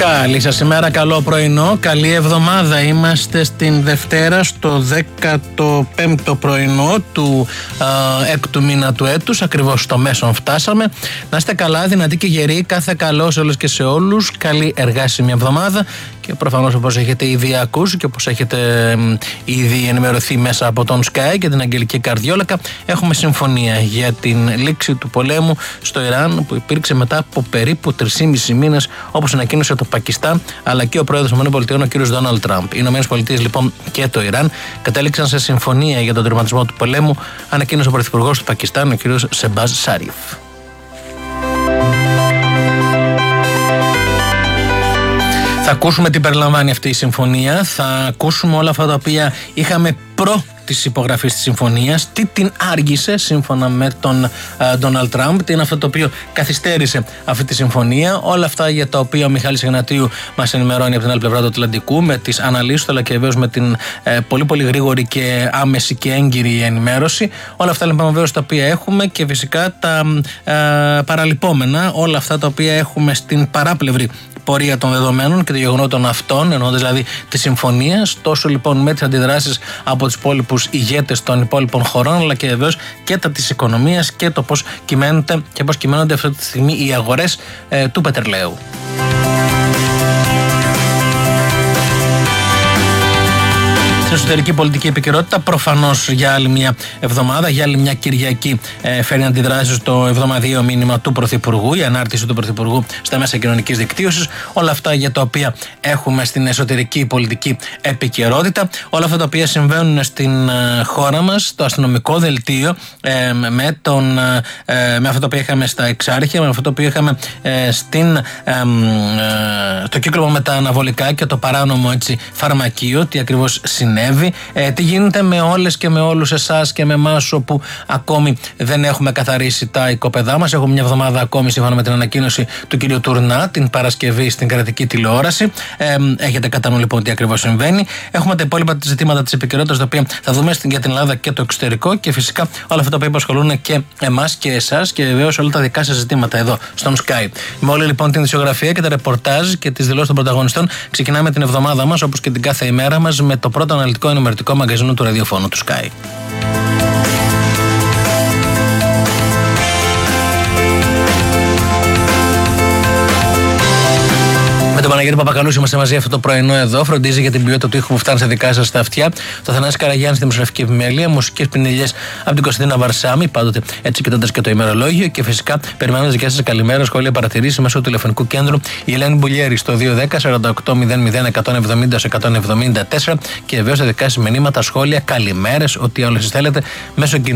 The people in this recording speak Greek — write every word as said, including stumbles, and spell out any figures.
Καλή σας ημέρα, καλό πρωινό, καλή εβδομάδα. Είμαστε στην Δευτέρα στο δέκατο πέμπτο πρωινό του α, έκτου μήνα του έτους, ακριβώς στο μέσον φτάσαμε. Να είστε καλά, δυνατοί και γεροί, κάθε καλό σε όλες και σε όλους, καλή εργάσιμη εβδομάδα. Και προφανώς, όπως έχετε ήδη ακούσει και όπως έχετε ήδη ενημερωθεί μέσα από τον Sky και την Αγγελική Καρδιόλακα, έχουμε συμφωνία για την λήξη του πολέμου στο Ιράν που υπήρξε μετά από περίπου τρεις και μισό μήνες, όπως ανακοίνωσε το Πακιστάν αλλά και ο πρόεδρος των ΗΠΑ, ο κ. Ντόναλντ Τραμπ. Οι ΗΠΑ λοιπόν και το Ιράν κατέληξαν σε συμφωνία για τον τερματισμό του πολέμου, ανακοίνωσε ο πρωθυπουργός του Πακιστάν, ο κ. Σεμπάζ Σάριφ. Θα ακούσουμε τι περιλαμβάνει αυτή η συμφωνία, θα ακούσουμε όλα αυτά τα οποία είχαμε προ της υπογραφής της συμφωνίας, τι την άργησε σύμφωνα με τον Ντόναλντ Τραμπ, τι είναι αυτό το οποίο καθυστέρησε αυτή τη συμφωνία, όλα αυτά για τα οποία ο Μιχάλης Εγνατίου μας ενημερώνει από την άλλη πλευρά του Ατλαντικού, με τις αναλύσεις αλλά και βεβαίως με την ε, πολύ πολύ γρήγορη και άμεση και έγκυρη ενημέρωση. Όλα αυτά λοιπόν βεβαίως τα οποία έχουμε και φυσικά τα ε, παραλυπόμενα, όλα αυτά τα οποία έχουμε στην παράπλευρη πορεία των δεδομένων και των γεγονότων αυτών, εννοώντας δηλαδή τη συμφωνία, τόσο λοιπόν με τις αντιδράσεις από τους υπόλοιπους ηγέτες των υπόλοιπων χωρών, αλλά και βεβαίως και τα της οικονομίας και το πώς κυμαίνονται και πώς κυμαίνονται αυτή τη στιγμή οι αγορές ε, του πετρελαίου. Στην εσωτερική πολιτική επικαιρότητα, προφανώς για άλλη μια εβδομάδα, για άλλη μια Κυριακή, ε, φέρνει αντιδράσεις στο εβδομαδιαίο μήνυμα του Πρωθυπουργού, η ανάρτηση του Πρωθυπουργού στα μέσα κοινωνικής δικτύωσης. Όλα αυτά για τα οποία έχουμε στην εσωτερική πολιτική επικαιρότητα, όλα αυτά τα οποία συμβαίνουν στην ε, χώρα μας, στο αστυνομικό δελτίο, ε, με, τον, ε, με αυτό το οποίο είχαμε στα Εξάρχεια, με αυτό το οποίο είχαμε ε, στην, ε, ε, στο κύκλωμα με τα αναβολικά και το παράνομο έτσι, φαρμακείο, τι ακριβώς συνέβη. Ε, τι γίνεται με όλες και με όλους εσάς και με εμάς όπου ακόμη δεν έχουμε καθαρίσει τα οικοπεδά μας. Έχουμε μια εβδομάδα ακόμη σύμφωνα με την ανακοίνωση του κ. Τουρνά την Παρασκευή στην κρατική τηλεόραση. Ε, έχετε κατά νου λοιπόν τι ακριβώς συμβαίνει. Έχουμε τα υπόλοιπα ζητήματα της επικαιρότητας τα οποία θα δούμε για την Ελλάδα και το εξωτερικό και φυσικά όλα αυτά τα οποία απασχολούν και εμάς και εσάς και βεβαίως όλα τα δικά σας ζητήματα εδώ στον Sky. Με όλη λοιπόν την ισογραφία και τα ρεπορτάζ και τις δηλώσεις των πρωταγωνιστών ξεκινάμε την εβδομάδα μας όπως και την κάθε ημέρα μας με το πρώτο αναλυτικό ενημερωτικό μαγκαζίνο του ραδιοφώνου του Sky. Με τον Παναγιώτη Παπακαλού είμαστε μαζί αυτό το πρωινό εδώ. Φροντίζει για την ποιότητα του ήχου που φτάνει στα δικά σας τα αυτιά. Το Θανάση Καραγιάννη στη δημοσιογραφική επιμέλεια. Μουσικές πινελιές από την Κωνσταντίνα Βαρσάμι. Πάντοτε έτσι κοιτώντας και το ημερολόγιο. Και φυσικά περιμένοντας δικές σας καλημέρα, σχόλια, παρατηρήσεις μέσω του τηλεφωνικού κέντρου. Η Ελένη Μπουλιέρη στο δύο ένα μηδέν σαράντα οκτώ μηδέν μηδέν εκατόν εβδομήντα εκατόν εβδομήντα τέσσερα. Και βεβαίως τα δικά σας μηνύματα, σχόλια, καλημέρες, ό,τι όλες εσείς θέλετε μέσω